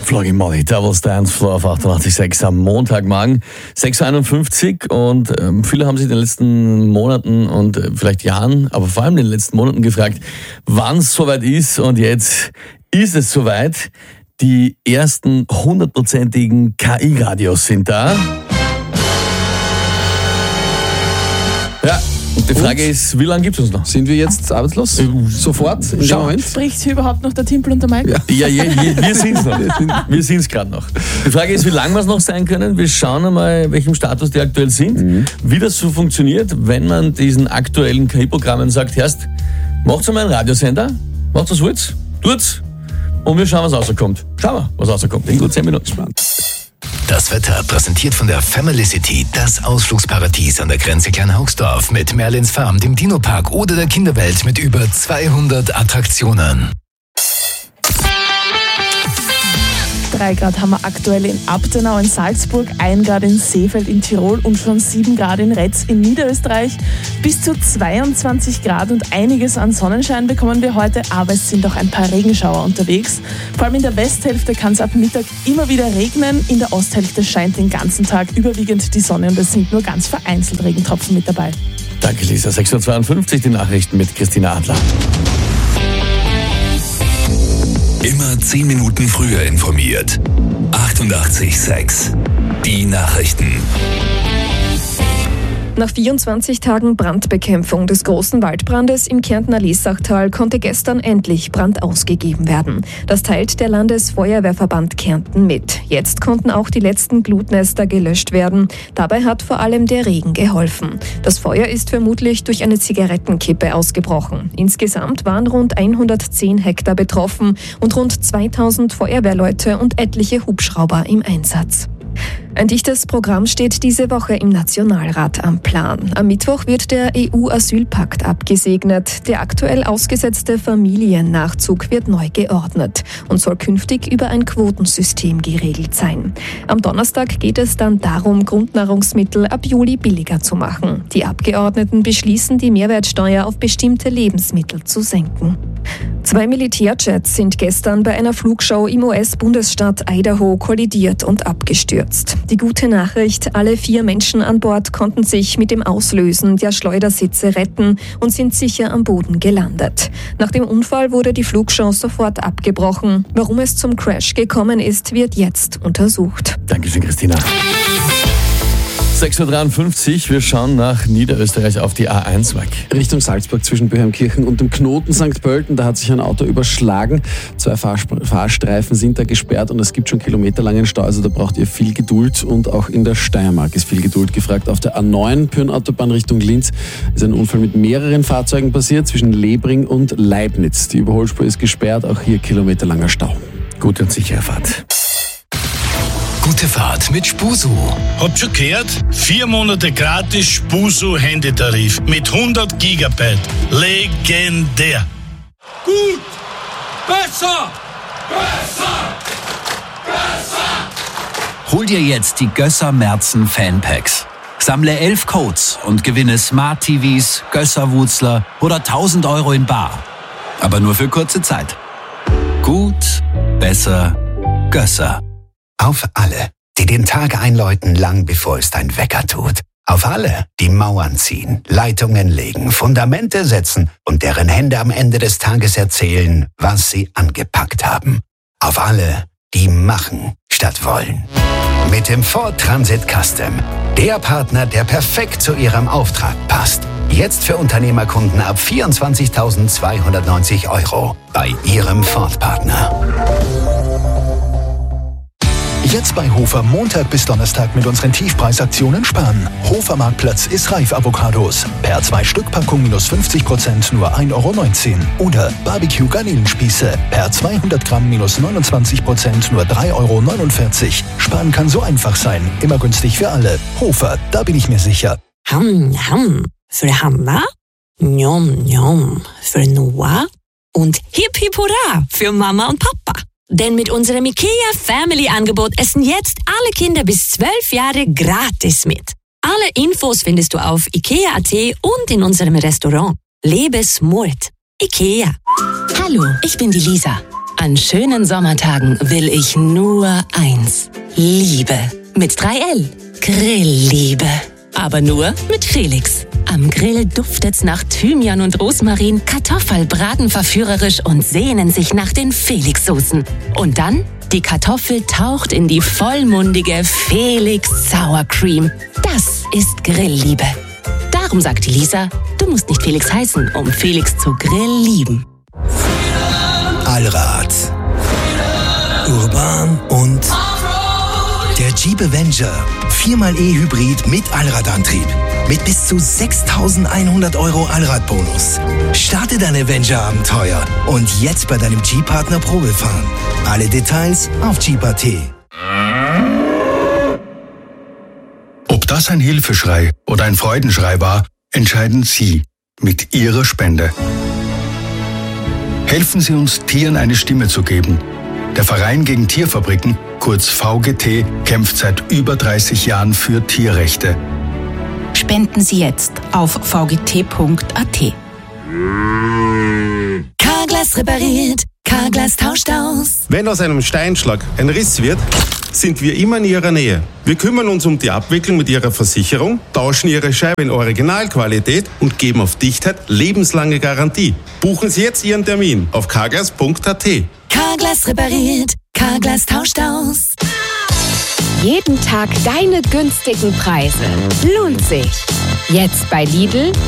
Flogging Molly, Devil's Dance Floor auf 88.6 am Montagmorgen, 6.51 Uhr und viele haben sich in den letzten Monaten und vielleicht Jahren, aber vor allem in den letzten Monaten gefragt, wann es soweit ist, und jetzt ist es soweit. Die ersten 100%igen KI-Radios sind da. Ja. Und die Frage ist, wie lange gibt es uns noch? Sind wir jetzt arbeitslos? Sofort? In dem Moment? Spricht hier überhaupt noch der Timpel und der Mike? Ja, wir sind es noch. Wir sind es gerade noch. Die Frage ist, wie lange wir es noch sein können. Wir schauen einmal, welchem Status die aktuell sind. Wie das so funktioniert, wenn man diesen aktuellen KI-Programmen sagt, Herrst, macht's einmal einen Radiosender, macht das wollt, tut's. Und wir schauen, was rauskommt. Schauen wir, was rauskommt. In gut 10 Minuten. Spannend. Das Wetter präsentiert von der Family City, das Ausflugsparadies an der Grenze Kleinhaugsdorf mit Merlins Farm, dem Dino-Park oder der Kinderwelt mit über 200 Attraktionen. 3 Grad haben wir aktuell in Abtenau in Salzburg, 1 Grad in Seefeld in Tirol und schon 7 Grad in Retz in Niederösterreich. Bis zu 22 Grad und einiges an Sonnenschein bekommen wir heute, aber es sind auch ein paar Regenschauer unterwegs. Vor allem in der Westhälfte kann es ab Mittag immer wieder regnen, in der Osthälfte scheint den ganzen Tag überwiegend die Sonne und es sind nur ganz vereinzelt Regentropfen mit dabei. Danke, Lisa. 6.52 Uhr, die Nachrichten mit Christina Adler. Immer 10 Minuten früher informiert. 88.6 Die Nachrichten. Nach 24 Tagen Brandbekämpfung des großen Waldbrandes im Kärntner Lesachtal konnte gestern endlich Brand ausgegeben werden. Das teilt der Landesfeuerwehrverband Kärnten mit. Jetzt konnten auch die letzten Glutnester gelöscht werden. Dabei hat vor allem der Regen geholfen. Das Feuer ist vermutlich durch eine Zigarettenkippe ausgebrochen. Insgesamt waren rund 110 Hektar betroffen und rund 2000 Feuerwehrleute und etliche Hubschrauber im Einsatz. Ein dichtes Programm steht diese Woche im Nationalrat am Plan. Am Mittwoch wird der EU-Asylpakt abgesegnet. Der aktuell ausgesetzte Familiennachzug wird neu geordnet und soll künftig über ein Quotensystem geregelt sein. Am Donnerstag geht es dann darum, Grundnahrungsmittel ab Juli billiger zu machen. Die Abgeordneten beschließen, die Mehrwertsteuer auf bestimmte Lebensmittel zu senken. 2 Militärjets sind gestern bei einer Flugshow im US-Bundesstaat Idaho kollidiert und abgestürzt. Die gute Nachricht, alle 4 Menschen an Bord konnten sich mit dem Auslösen der Schleudersitze retten und sind sicher am Boden gelandet. Nach dem Unfall wurde die Flugshow sofort abgebrochen. Warum es zum Crash gekommen ist, wird jetzt untersucht. Dankeschön, Christina. 6.53 Uhr, wir schauen nach Niederösterreich auf die A1 weg. Richtung Salzburg zwischen Böheimkirchen und dem Knoten St. Pölten, da hat sich ein Auto überschlagen. 2 Fahrstreifen sind da gesperrt und es gibt schon kilometerlangen Stau, also da braucht ihr viel Geduld, und auch in der Steiermark ist viel Geduld gefragt. Auf der A9 Pyhrn-Autobahn Richtung Linz ist ein Unfall mit mehreren Fahrzeugen passiert zwischen Lebring und Leibniz. Die Überholspur ist gesperrt, auch hier kilometerlanger Stau. Gute und sichere Fahrt. Gute Fahrt mit Spusu. Habt schon gehört? 4 Monate gratis Spusu-Handytarif mit 100 Gigabyte. Legendär. Gut! Besser! Besser! Besser! Hol dir jetzt die Gösser Merzen Fanpacks. Sammle 11 Codes und gewinne Smart TVs, Gösser-Wutzler oder 1.000 Euro in bar. Aber nur für kurze Zeit. Gut, besser, Gösser. Auf alle, die den Tag einläuten, lang bevor es dein Wecker tut. Auf alle, die Mauern ziehen, Leitungen legen, Fundamente setzen und deren Hände am Ende des Tages erzählen, was sie angepackt haben. Auf alle, die machen statt wollen. Mit dem Ford Transit Custom. Der Partner, der perfekt zu Ihrem Auftrag passt. Jetzt für Unternehmerkunden ab 24.290 Euro bei Ihrem Ford-Partner. Jetzt bei Hofer Montag bis Donnerstag mit unseren Tiefpreisaktionen sparen. Hofer Marktplatz ist Reif-Avocados. Per 2-Stück-Packung minus 50% nur 1,19 Euro. Oder Barbecue-Garnelenspieße. Per 200 Gramm minus 29% nur 3,49 Euro. Sparen kann so einfach sein. Immer günstig für alle. Hofer, da bin ich mir sicher. Für Hanna, Njom Njom für Noah und Hip Hip Hurra für Mama und Papa. Denn mit unserem IKEA Family Angebot essen jetzt alle Kinder bis 12 Jahre gratis mit. Alle Infos findest du auf IKEA.at und in unserem Restaurant. Lebe smart. IKEA. Hallo, ich bin die Lisa. An schönen Sommertagen will ich nur eins. Liebe. Mit 3L. Grillliebe. Aber nur mit Felix. Am Grill duftet's nach Thymian und Rosmarin, Kartoffel braten verführerisch und sehnen sich nach den Felix-Soßen. Und dann, die Kartoffel taucht in die vollmundige Felix Sour Cream. Das ist Grillliebe. Darum sagt die Lisa, du musst nicht Felix heißen, um Felix zu Grill lieben. Allrad, urban und der Jeep Avenger 4xe Hybrid mit Allradantrieb. Mit bis zu 6.100 € Allradbonus. Starte dein Avenger-Abenteuer und jetzt bei deinem Jeep-Partner Probe fahren. Alle Details auf Jeep.at. Ob das ein Hilfeschrei oder ein Freudenschrei war, entscheiden Sie mit Ihrer Spende. Helfen Sie uns, Tieren eine Stimme zu geben. Der Verein gegen Tierfabriken, kurz VGT, kämpft seit über 30 Jahren für Tierrechte. Spenden Sie jetzt auf vgt.at. Carglass repariert, Carglass tauscht aus. Wenn aus einem Steinschlag ein Riss wird, sind wir immer in Ihrer Nähe. Wir kümmern uns um die Abwicklung mit Ihrer Versicherung, tauschen Ihre Scheibe in Originalqualität und geben auf Dichtheit lebenslange Garantie. Buchen Sie jetzt Ihren Termin auf carglass.at. Carglass repariert, Carglass tauscht aus. Jeden Tag deine günstigen Preise. Lohnt sich. Jetzt bei Lidl